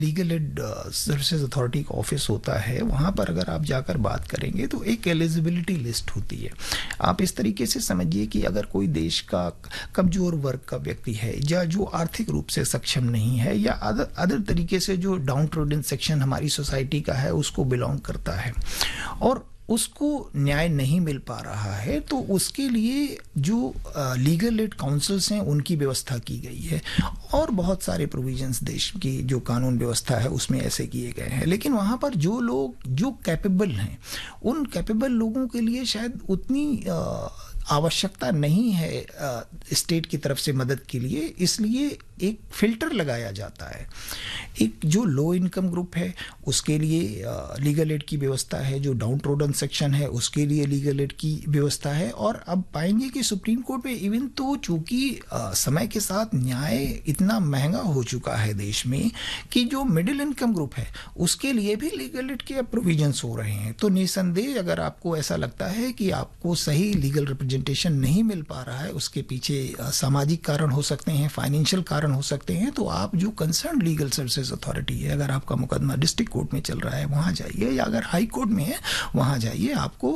Legal aid services authority का office होता है, वहाँ पर अगर आप जाकर बात करेंगे तो एक एलिजिबिलिटी लिस्ट होती है। आप इस तरीके से समझिए कि अगर कोई देश का कमज़ोर वर्ग का व्यक्ति है या जो आर्थिक रूप से सक्षम नहीं है या अदर तरीके से जो डाउन ट्रोडन सेक्शन हमारी सोसाइटी का है उसको बिलोंग करता है और उसको न्याय नहीं मिल पा रहा है, तो उसके लिए जो लीगल एड काउंसिल्स हैं उनकी व्यवस्था की गई है और बहुत सारे प्रोविजंस देश की जो कानून व्यवस्था है उसमें ऐसे किए गए हैं। लेकिन वहाँ पर जो लोग जो कैपेबल हैं, उन कैपेबल लोगों के लिए शायद उतनी आवश्यकता नहीं है स्टेट की तरफ से मदद के लिए, इसलिए एक फिल्टर लगाया जाता है। एक जो लो इनकम ग्रुप है उसके लिए लीगल एड की व्यवस्था है, जो डाउन ट्रोडन सेक्शन है उसके लिए लीगल एड की व्यवस्था है। और अब पाएंगे कि सुप्रीम कोर्ट में इवन तो चूंकि समय के साथ न्याय इतना महंगा हो चुका है देश में कि जो मिडिल इनकम ग्रुप है उसके लिए भी लीगल एड के प्रोविजंस हो रहे हैं। तो निसंदेह अगर आपको ऐसा लगता है कि आपको सही लीगल रिप्रेजेंटेशन नहीं मिल पा रहा है, उसके पीछे सामाजिक कारण हो सकते हैं, फाइनेंशियल कारण हो सकते हैं, तो आप जो कंसर्न लीगल सर्विसेज अथॉरिटी है, अगर आपका मुकदमा डिस्ट्रिक्ट कोर्ट में चल रहा है वहाँ जाइए, या अगर हाई कोर्ट में है वहाँ जाइए। आपको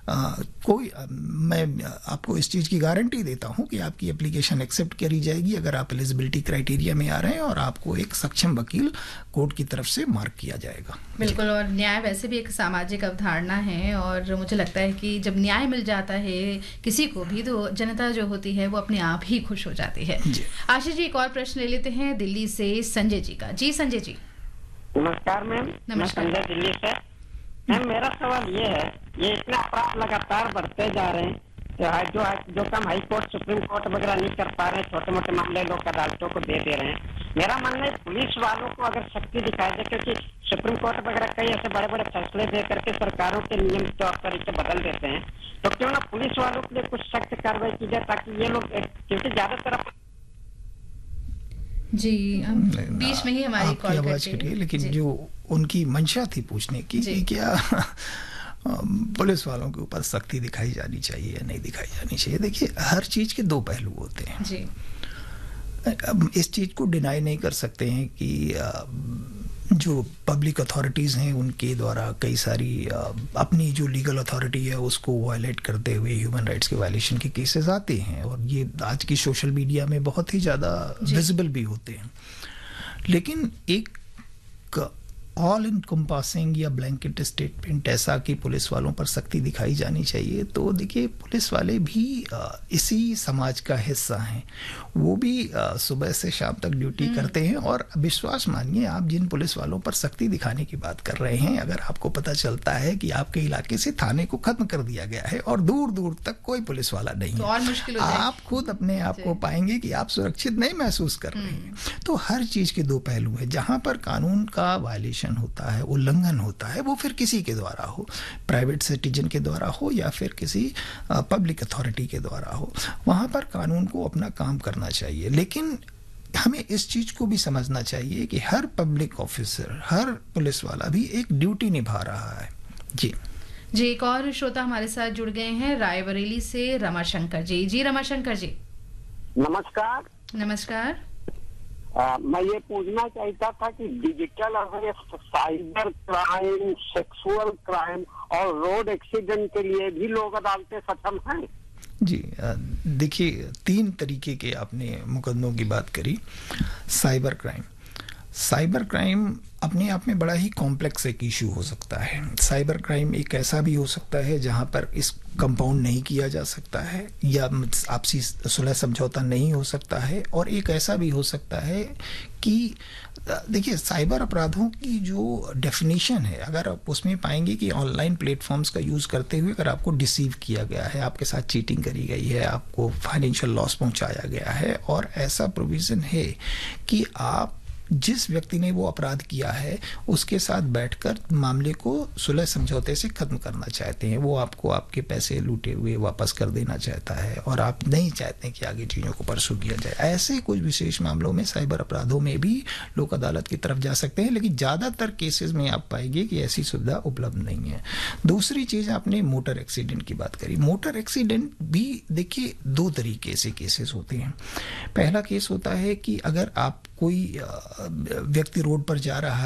मैं आपको इस चीज़ की गारंटी देता हूँ कि आपकी एप्लीकेशन एक्सेप्ट करी जाएगी अगर आप एलिजिबिलिटी क्राइटेरिया में आ रहे हैं और आपको एक सक्षम वकील कोर्ट की तरफ से मार्क किया जाएगा। बिल्कुल, और न्याय वैसे भी एक सामाजिक अवधारणा है और मुझे लगता है कि जब न्याय मिल जाता है किसी को भी तो जनता जो होती है वो अपने आप ही खुश हो जाती है। आशीष जी, एक और प्रश्न ले लेते हैं दिल्ली से संजय जी का। जी संजय जी। नमस्कार मैम। नमस्कार। मैं संजय दिल्ली से। मैम मेरा सवाल ये है, ये इतने अपराध लगातार बढ़ते जा रहे हैं, जो काम हाई कोर्ट सुप्रीम कोर्ट वगैरह नहीं कर पा रहे, छोटे मोटे मामले लोग अदालतों को दे रहे हैं। मेरा मानना है पुलिस वालों को अगर सख्ती दिखाई जाए, क्योंकि सुप्रीम कोर्ट वगैरह कई ऐसे बड़े बड़े फैसले दे करके सरकारों के नियम तौर तरीके बदल देते हैं, तो क्यों ना पुलिस वालों के लिए कुछ सख्त कार्रवाई की जाए ताकि ये लोग, क्योंकि ज्यादातर जी बीच में ही हमारी कॉल आवाज कटी, लेकिन जो उनकी मंशा थी पूछने की कि क्या पुलिस वालों के ऊपर सख्ती दिखाई जानी चाहिए या नहीं दिखाई जानी चाहिए। देखिए, हर चीज के दो पहलू होते हैं जी। अब इस चीज को डिनाई नहीं कर सकते हैं कि जो पब्लिक अथॉरिटीज़ हैं उनके द्वारा कई सारी अपनी जो लीगल अथॉरिटी है उसको वायलेट करते हुए ह्यूमन राइट्स के वायलेशन के केसेस आते हैं और ये आज की सोशल मीडिया में बहुत ही ज़्यादा विजिबल भी होते हैं। लेकिन एक ऑल इनकम्पासिंग या ब्लैंकेट स्टेटमेंट ऐसा कि पुलिस वालों पर सख्ती दिखाई जानी चाहिए, तो देखिए पुलिस वाले भी इसी समाज का हिस्सा हैं। वो भी सुबह से शाम तक ड्यूटी करते हैं और विश्वास मानिए, आप जिन पुलिस वालों पर सख्ती दिखाने की बात कर रहे हैं, अगर आपको पता चलता है कि आपके इलाके से थाने को खत्म कर दिया गया है और दूर दूर तक कोई पुलिस वाला नहीं है, तो और मुश्किल हो आप खुद अपने आप को पाएंगे कि आप सुरक्षित नहीं महसूस कर रहे हैं। तो हर चीज के दो पहलू है। जहां पर कानून का वायलेशन होता है, उल्लंघन होता है, वो फिर किसी के द्वारा हो, प्राइवेट सिटीजन के द्वारा हो या फिर किसी पब्लिक अथॉरिटी के द्वारा हो, वहां पर कानून को अपना काम करना चाहिए। लेकिन हमें इस चीज को भी समझना चाहिए कि हर पब्लिक ऑफिसर, हर पुलिस वाला भी एक ड्यूटी निभा रहा है। जी जी, एक और श्रोता हमारे साथ जुड़ गए हैं रायबरेली से, रमाशंकर जी। जी रमाशंकर जी। नमस्कार। नमस्कार। मैं ये पूछना चाहता था कि digital arrest, cyber crime, sexual crime और रोड एक्सीडेंट के लिए भी लोग अदालतें सक्षम हैं? जी, देखिए, तीन तरीके के आपने मुकदमों की बात करी। साइबर क्राइम अपने आप में बड़ा ही कॉम्प्लेक्स एक इशू हो सकता है। साइबर क्राइम एक ऐसा भी हो सकता है जहां पर इस कंपाउंड नहीं किया जा सकता है या आपसी सुलह समझौता नहीं हो सकता है, और एक ऐसा भी हो सकता है कि देखिए, साइबर अपराधों की जो डेफिनेशन है, अगर आप उसमें पाएंगे कि ऑनलाइन प्लेटफॉर्म्स का यूज़ करते हुए अगर आपको डिसीव किया गया है, आपके साथ चीटिंग करी गई है, आपको फाइनेंशियल लॉस पहुंचाया गया है, और ऐसा प्रोविज़न है कि आप जिस व्यक्ति ने वो अपराध किया है उसके साथ बैठकर मामले को सुलह समझौते से खत्म करना चाहते हैं, वो आपको आपके पैसे लूटे हुए वापस कर देना चाहता है और आप नहीं चाहते कि आगे चीज़ों को परसू किया जाए, ऐसे कुछ विशेष मामलों में साइबर अपराधों में भी लोग अदालत की तरफ जा सकते हैं। लेकिन ज़्यादातर केसेस में आप पाएंगे कि ऐसी सुविधा उपलब्ध नहीं है। दूसरी चीज़, आपने मोटर एक्सीडेंट की बात करी। मोटर एक्सीडेंट भी देखिए दो तरीके से केसेस होते हैं। पहला केस होता है कि अगर आप कोई व्यक्ति रोड पर जा रहा